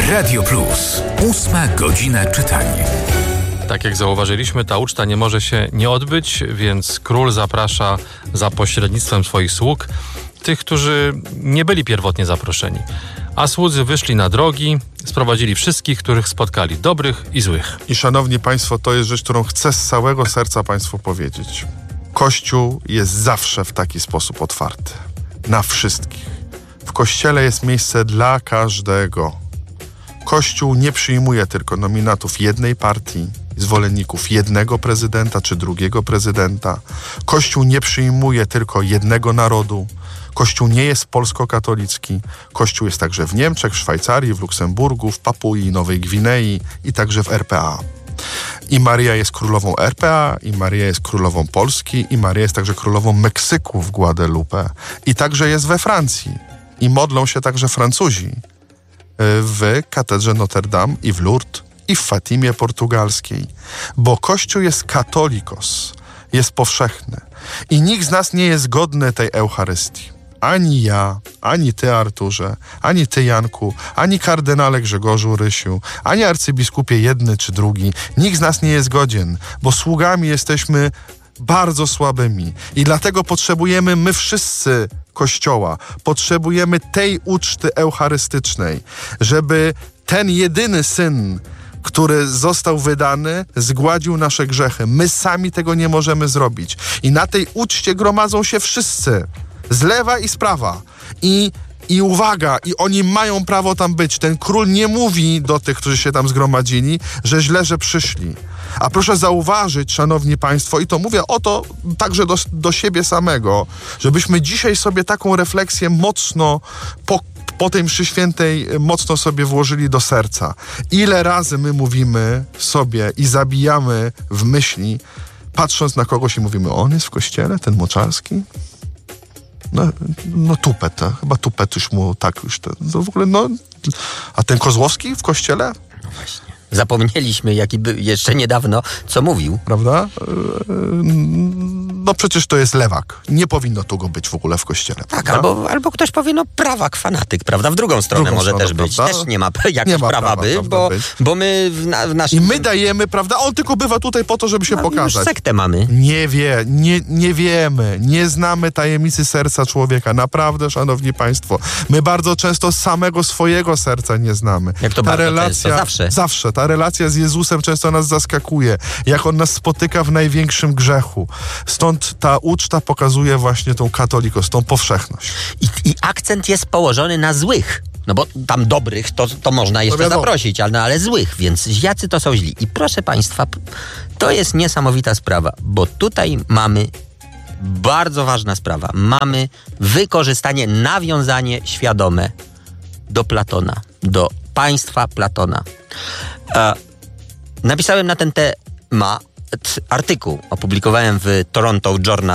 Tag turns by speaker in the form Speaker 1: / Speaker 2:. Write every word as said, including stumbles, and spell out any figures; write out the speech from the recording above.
Speaker 1: Radio Plus. Ósma godzina czytania.
Speaker 2: Tak jak zauważyliśmy, ta uczta nie może się nie odbyć, więc król zaprasza za pośrednictwem swoich sług tych, którzy nie byli pierwotnie zaproszeni. A słudzy wyszli na drogi, sprowadzili wszystkich, których spotkali, dobrych i złych.
Speaker 3: I szanowni państwo, to jest rzecz, którą chcę z całego serca państwu powiedzieć. Kościół jest zawsze w taki sposób otwarty. Na wszystkich. W Kościele jest miejsce dla każdego. Kościół nie przyjmuje tylko nominatów jednej partii, zwolenników jednego prezydenta czy drugiego prezydenta. Kościół nie przyjmuje tylko jednego narodu. Kościół nie jest polsko-katolicki. Kościół jest także w Niemczech, w Szwajcarii, w Luksemburgu, w Papui, Nowej Gwinei i także w R P A. I Maria jest królową R P A, i Maria jest królową Polski, i Maria jest także królową Meksyku w Guadalupe. I także jest we Francji. I modlą się także Francuzi w katedrze Notre Dame i w Lourdes i w Fatimie portugalskiej. Bo Kościół jest katolikos, jest powszechny. I nikt z nas nie jest godny tej Eucharystii. Ani ja, ani ty, Arturze, ani ty, Janku, ani kardynale Grzegorzu Rysiu, ani arcybiskupie jedny czy drugi. Nikt z nas nie jest godzien, bo sługami jesteśmy bardzo słabymi. I dlatego potrzebujemy my wszyscy Kościoła. Potrzebujemy tej uczty eucharystycznej, żeby ten jedyny Syn, który został wydany, zgładził nasze grzechy. My sami tego nie możemy zrobić. I na tej uczcie gromadzą się wszyscy. Z lewa i z prawa. I, I uwaga, i oni mają prawo tam być. Ten król nie mówi do tych, którzy się tam zgromadzili, że źle, że przyszli. A proszę zauważyć, szanowni państwo, i to mówię o to także do, do siebie samego, żebyśmy dzisiaj sobie taką refleksję mocno po, po tej mszy świętej mocno sobie włożyli do serca. Ile razy my mówimy sobie i zabijamy w myśli, patrząc na kogoś i mówimy, on jest w kościele, ten Moczarski? No, no tupet, chyba tupet już mu tak już, to, to w ogóle, no, a ten Kozłowski w kościele?
Speaker 4: No właśnie. Zapomnieliśmy, jaki był jeszcze niedawno, co mówił.
Speaker 3: Prawda? No przecież to jest lewak. Nie powinno tu go być w ogóle w kościele.
Speaker 4: Tak, albo, albo ktoś powie, no prawak, fanatyk, prawda? W drugą stronę
Speaker 3: drugą
Speaker 4: może
Speaker 3: stronę,
Speaker 4: też być.
Speaker 3: prawda?
Speaker 4: Też nie ma jakiejś
Speaker 3: nie ma
Speaker 4: prawa,
Speaker 3: prawa
Speaker 4: by,
Speaker 3: prawda,
Speaker 4: bo,
Speaker 3: być.
Speaker 4: bo my w, na, w naszym...
Speaker 3: I my dajemy, prawda? On tylko bywa tutaj po to, żeby się
Speaker 4: no,
Speaker 3: pokazać.
Speaker 4: Już sektę mamy.
Speaker 3: Nie wie, nie, nie wiemy, nie znamy tajemnicy serca człowieka. Naprawdę, szanowni państwo. My bardzo często samego swojego serca nie znamy.
Speaker 4: Jak to
Speaker 3: ta
Speaker 4: bardzo
Speaker 3: relacja,
Speaker 4: często, zawsze.
Speaker 3: Zawsze. Ta relacja z Jezusem często nas zaskakuje. Jak On nas spotyka w największym grzechu. Stąd ta uczta pokazuje właśnie tą katolikos, tą powszechność.
Speaker 4: I, I akcent jest położony na złych. No bo tam dobrych to, to można jeszcze
Speaker 3: wiadomo.
Speaker 4: zaprosić, ale, no, ale złych, więc jacy to są źli. I proszę państwa, to jest niesamowita sprawa, bo tutaj mamy bardzo ważna sprawa. Mamy wykorzystanie, nawiązanie świadome do Platona, do państwa Platona. E, napisałem na ten temat artykuł, opublikowałem w Toronto Journal